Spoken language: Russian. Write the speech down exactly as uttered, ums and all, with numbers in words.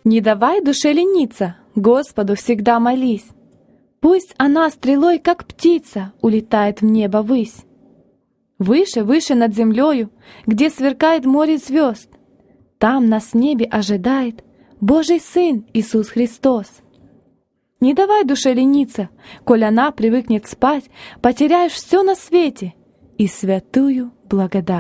Не давай душе лениться, Господу всегда молись. Пусть она стрелой, как птица, улетает в небо ввысь. Выше, выше над землею, где сверкает море звезд, там нас в небе ожидает Божий Сын Иисус Христос. Не давай душе лениться, коль она привыкнет спать, потеряешь все на свете и святую благодать.